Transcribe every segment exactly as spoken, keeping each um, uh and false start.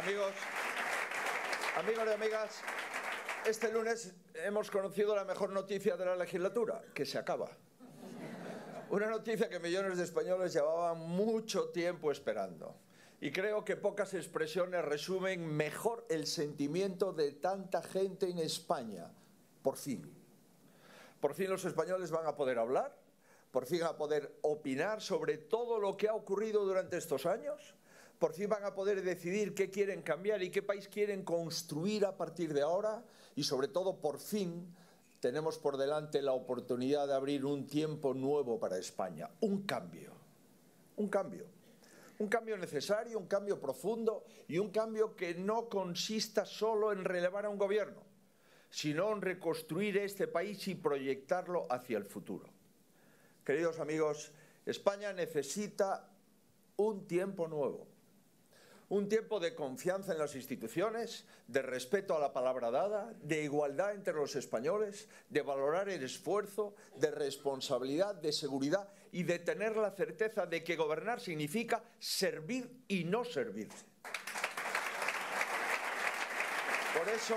Amigos, amigos y amigas, este lunes hemos conocido la mejor noticia de la legislatura, que se acaba. Una noticia que millones de españoles llevaban mucho tiempo esperando. Y creo que pocas expresiones resumen mejor el sentimiento de tanta gente en España. Por fin. Por fin los españoles van a poder hablar, por fin van a poder opinar sobre todo lo que ha ocurrido durante estos años, por fin van a poder decidir qué quieren cambiar y qué país quieren construir a partir de ahora y sobre todo por fin tenemos por delante la oportunidad de abrir un tiempo nuevo para España, un cambio, un cambio. Un cambio necesario, un cambio profundo y un cambio que no consista solo en relevar a un gobierno, sino en reconstruir este país y proyectarlo hacia el futuro. Queridos amigos, España necesita un tiempo nuevo, un tiempo de confianza en las instituciones, de respeto a la palabra dada, de igualdad entre los españoles, de valorar el esfuerzo, de responsabilidad, de seguridad y de tener la certeza de que gobernar significa servir y no servirse. Por eso,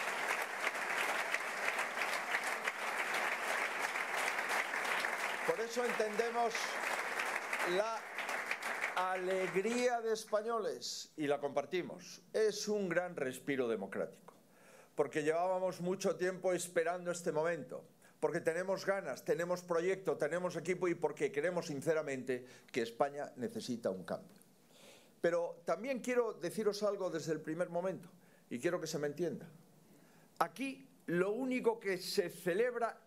por eso entendemos la alegría de españoles y la compartimos. Es un gran respiro democrático, porque llevábamos mucho tiempo esperando este momento, porque tenemos ganas, tenemos proyecto, tenemos equipo y porque queremos sinceramente que España necesita un cambio. Pero también quiero deciros algo desde el primer momento y quiero que se me entienda. Aquí lo único que se celebra